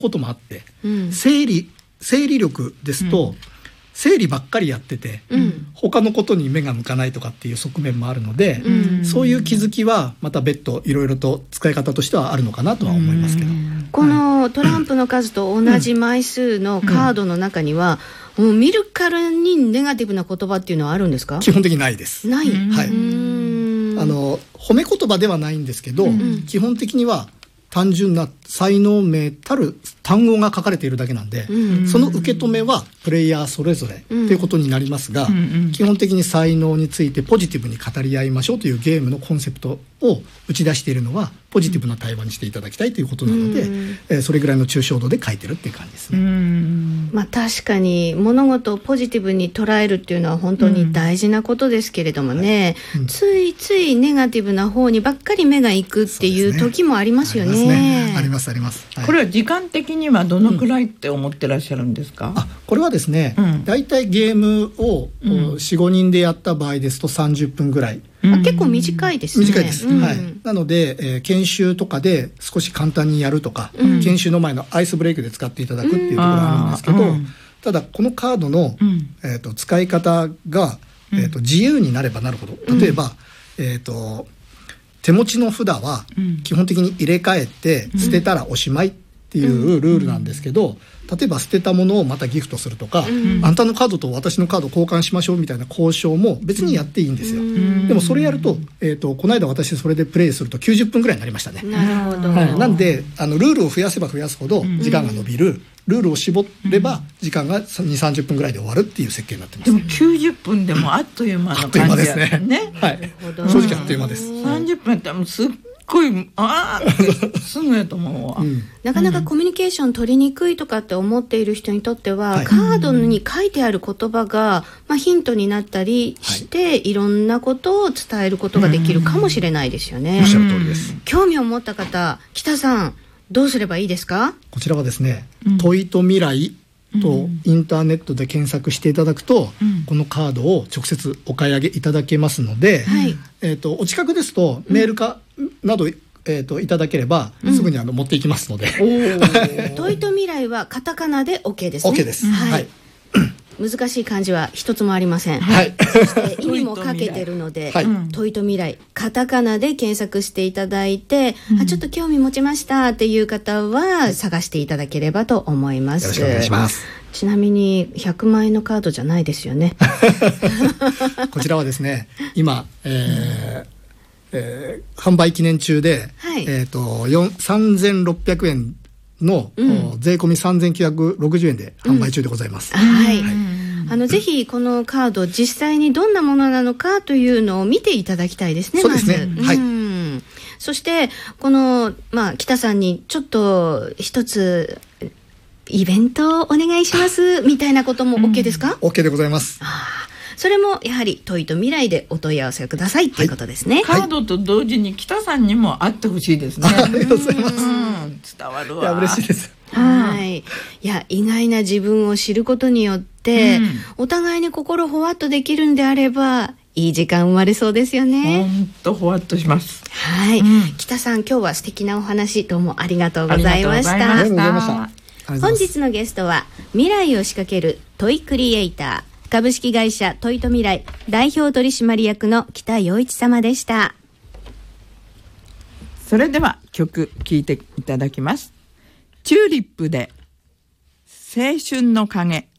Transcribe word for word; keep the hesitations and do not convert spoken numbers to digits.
こともあって、 うん、 整理整理力ですと、うん、整理ばっかりやってて、うん、他のことに目が向かないとかっていう側面もあるので、うん、そういう気づきはまた別途いろいろと使い方としてはあるのかなとは思いますけど、うん、 このトランプの数と同じ枚数のカードの中には、うんうん、もう見るからにネガティブな言葉っていうのはあるんですか？ 基本的にないです。 ない、 はい、あの褒め言葉ではないんですけど、うん、基本的には単純な才能名たる単語が書かれているだけなんで、うん、その受け止めはプレイヤーそれぞれということになりますが、うん、基本的に才能についてポジティブに語り合いましょうというゲームのコンセプトを打ち出しているのはポジティブな対話にしていただきたいということなので、うん、えー、それぐらいの抽象度で書いてるっていう感じですね。 うん、まあ、確かに物事をポジティブに捉えるっていうのは本当に大事なことですけれどもね、うん、はい、うん、ついついネガティブな方にばっかり目がいくっていう時もありますよね。 ありますね、あります、はい、 これは時間的にはどのくらいって思ってらっしゃるんですか？ うん、あ、これはですね、うん、だいたいゲームを、うん、よん、ごにんでやった場合ですとさんじゅっぷんぐらい、 うん、結構短いですね。 短いです、うん、はい、なので、えー、研修とかで少し簡単にやるとか、うん、研修の前のアイスブレイクで使っていただくっていうところがあるんですけど、うん、ただこのカードの、うん、えー、と使い方が、えー、と自由になればなるほど、例えば、うん、えー、と手持ちの札は基本的に入れ替えて捨てたらおしまいっていうルールなんですけど、例えば捨てたものをまたギフトするとか、うん、あんたのカードと私のカード交換しましょうみたいな交渉も別にやっていいんですよ、うん、でもそれやると、えーと、この間私それでプレイするときゅうじゅっぷんぐらいになりましたね。 なるほど、 はい、なんであのルールを増やせば増やすほど時間が伸びる、うん、ルールを絞れば時間がにじゅう、さんじゅっぷんぐらいで終わるっていう設計になってます。 でもきゅうじゅっぷんでもあっという間の感じだったね。あっという間ですね、はい、 正直あっという間です。 さんじゅっぷんってもうすっごいあーってすぐやと思うわ、うん、 なかなかコミュニケーション取りにくいとかって思っている人にとっては、はい、カードに書いてある言葉が、まあ、ヒントになったりして、はい、いろんなことを伝えることができるかもしれないですよね。 おっしゃる通りです。 興味を持った方、北さんどうすればいいですか？ こちらはですね、うん、問いと未来とインターネットで検索していただくと、うん、このカードを直接お買い上げいただけますので、はい、えーと、お近くですとメールかなど、うん、えーと、いただければ、うん、すぐにあの持っていきますので、 問いと未来はカタカナで OK ですね。 OK です、 はい、 はい、 難しい漢字は一つもありません、 はい、 そして意味もかけてるので、はい、問いと未来カタカナで検索していただいて、うん、あちょっと興味持ちましたっていう方は探していただければと思います。 よろしくお願いします。 ちなみにひゃくまんえんのカードじゃないですよねこちらはですね、今、えーえー、販売記念中で、はい、えー、とさんぜんろっぴゃくえんの、うん、税込みさんぜんきゅうひゃくろくじゅうえんで販売中でございます、 うん、はい、はい、あのぜひこのカード実際にどんなものなのかというのを見ていただきたいですね。 そうですね、 まず、はい、うん、そしてこの、まあ、北さんにちょっと一つイベントをお願いしますみたいなことも OK ですか？ OK でございます。 あ、それもやはり問いと未来でお問い合わせくださいということですね、 はい、カードと同時に北さんにも会ってほしいですね。 ありがとうございます。 伝わるわ。 いや嬉しいです。 はい、いや意外な自分を知ることによって、うん、お互いに心ほわっとできるんであればいい時間生まれそうですよね。 ほんとほわっとします。 はい、うん、北さん今日は素敵なお話どうもありがとうございました。 ありがとうございました。 本日のゲストは未来を仕掛ける問いクリエイター株式会社問いと未来代表取締役の北陽一様でした。 それでは曲聴いていただきます。チューリップで青春の影。